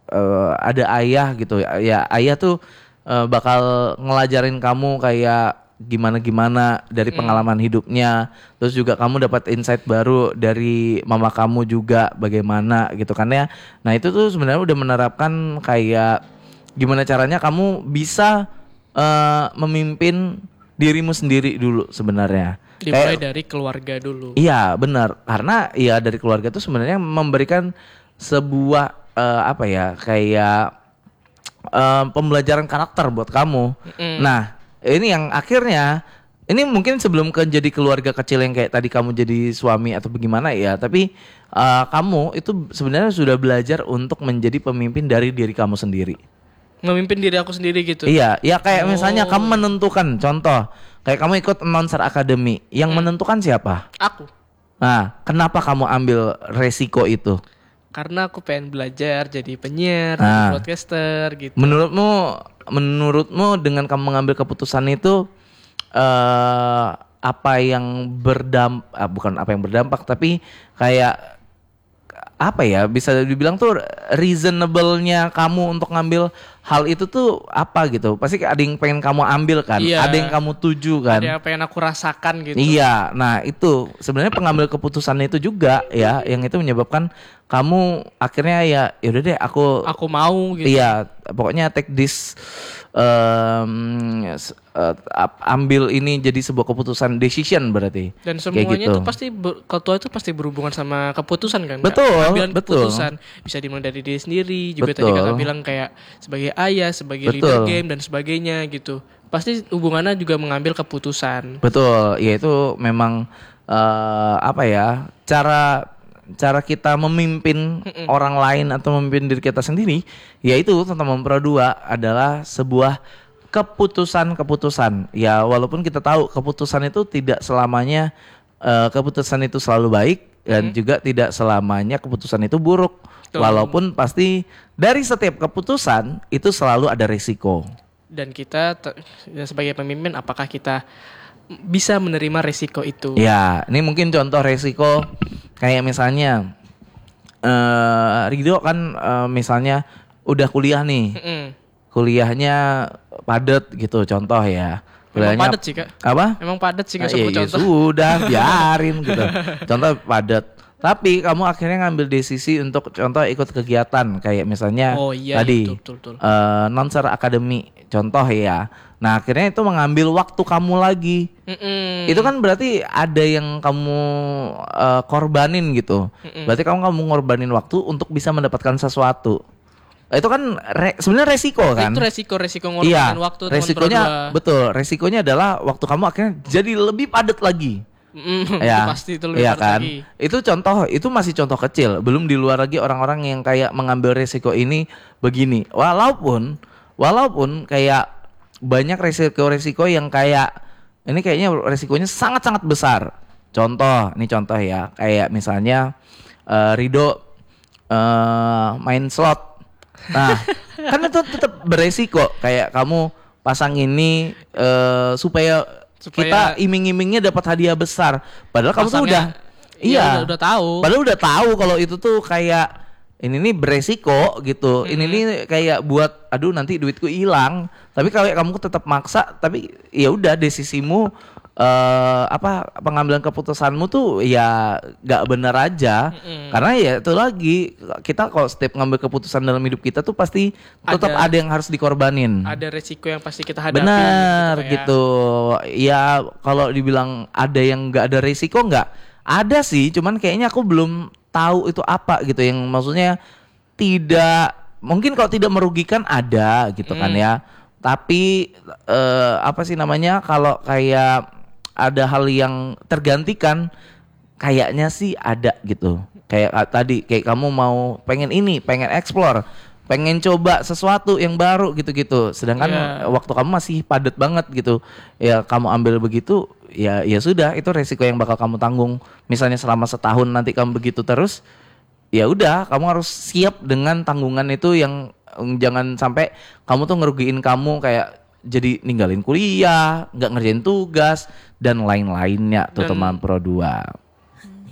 ada ayah gitu ya, ayah tuh bakal ngelajarin kamu kayak gimana dari pengalaman hidupnya, terus juga kamu dapat insight baru dari mama kamu juga bagaimana gitu kan ya. Nah itu tuh sebenarnya udah menerapkan kayak gimana caranya kamu bisa memimpin dirimu sendiri dulu sebenarnya. Dimulai Kayak dari keluarga dulu. iya benar, karena ya dari keluarga tuh sebenarnya memberikan sebuah apa ya kayak pembelajaran karakter buat kamu. Nah ini yang akhirnya ini mungkin sebelum jadi keluarga kecil yang kayak tadi kamu jadi suami atau bagaimana ya, tapi kamu itu sebenarnya sudah belajar untuk menjadi pemimpin dari diri kamu sendiri. Memimpin diri aku sendiri gitu. Iya, ya kayak misalnya kamu menentukan, contoh kayak kamu ikut Announcer Academy, yang menentukan siapa? Aku. Nah, kenapa kamu ambil resiko itu? Karena aku pengen belajar jadi penyiar, jadi broadcaster gitu. Menurutmu dengan kamu mengambil keputusan itu apa yang berdampak, bukan apa yang berdampak, tapi kayak apa ya, bisa dibilang tuh reasonable-nya kamu untuk ngambil hal itu tuh apa gitu. Pasti ada yang pengen kamu ambil kan, ada yang kamu tuju kan, ada yang pengen aku rasakan gitu. Iya, nah itu sebenarnya pengambil keputusan itu juga ya, yang itu menyebabkan kamu akhirnya ya udah deh aku mau gitu. Iya, pokoknya take this ambil ini jadi sebuah keputusan, decision berarti. Dan semuanya gitu. itu pasti ketua itu pasti berhubungan sama keputusan kan. Betul. Keputusan bisa dimulai dari diri sendiri. Juga tadi kakak bilang kayak sebagai ayah, sebagai leader game dan sebagainya gitu. Pasti hubungannya juga mengambil keputusan. Betul, ya itu memang apa ya, cara kita memimpin orang lain atau memimpin diri kita sendiri, yaitu tentang Mempro 2 adalah sebuah keputusan. Ya walaupun kita tahu keputusan itu tidak selamanya keputusan itu selalu baik dan juga tidak selamanya keputusan itu buruk. Walaupun pasti dari setiap keputusan itu selalu ada risiko. Dan kita sebagai pemimpin, apakah kita bisa menerima resiko itu? Ya, ini mungkin contoh resiko kayak misalnya Rido kan misalnya udah kuliah nih, kuliahnya padat gitu, contoh ya. Emang padat sih kak? Apa? Emang padat sih nggak sebut contoh. Sudah biarin gitu. Contoh padat. Tapi kamu akhirnya ngambil desisi untuk contoh ikut kegiatan kayak misalnya tadi betul. Announcer Academy contoh ya. Nah akhirnya itu mengambil waktu kamu lagi. Itu kan berarti ada yang kamu korbanin gitu. Berarti kamu ngorbanin waktu untuk bisa mendapatkan sesuatu. Itu kan sebenarnya resiko kan. Itu resiko ngorbanin waktu. Resikonya betul. Resikonya adalah waktu kamu akhirnya jadi lebih padat lagi. Ya, itu pasti itu lebih kan? lagi. Itu contoh, itu masih contoh kecil. Belum di luar lagi orang-orang yang kayak mengambil resiko ini begini. Walaupun kayak banyak resiko yang kayak ini kayaknya resikonya sangat-sangat besar. Contoh ya, kayak misalnya Rido main slot. Nah, kan itu tetap beresiko. Kayak kamu pasang ini supaya kita iming-imingnya dapat hadiah besar. Padahal kamu tuh udah tahu. Padahal udah tahu kalau itu tuh kayak ini nih beresiko gitu. Ini nih kayak buat aduh nanti duitku hilang. Tapi kalau kamu tetap maksa, tapi ya udah desisimu pengambilan keputusanmu tuh ya nggak benar aja. Karena ya itu lagi kita kalau setiap ngambil keputusan dalam hidup kita tuh pasti tetap ada yang harus dikorbanin. Ada resiko yang pasti kita hadapi. Benar gitu. Ya kalau dibilang ada yang nggak ada resiko, nggak ada sih. Cuman kayaknya aku belum tahu itu apa gitu. Yang maksudnya tidak mungkin kalau tidak merugikan ada gitu kan ya. Tapi apa sih namanya kalau kayak ada hal yang tergantikan kayaknya sih ada gitu. Kayak tadi kayak kamu mau pengen explore, pengen coba sesuatu yang baru gitu-gitu. Sedangkan waktu kamu masih padat banget gitu. Ya kamu ambil begitu ya sudah itu resiko yang bakal kamu tanggung. Misalnya selama setahun nanti kamu begitu terus ya udah kamu harus siap dengan tanggungan itu yang jangan sampai kamu tuh ngerugiin kamu kayak jadi ninggalin kuliah, nggak ngerjain tugas dan lain-lainnya tuh teman Pro 2.